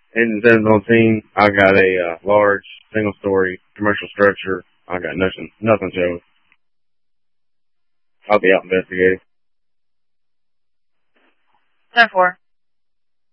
Engine 7's on scene. I got a large single-story commercial structure. I got nothing showing. I'll be out investigating. 10-4.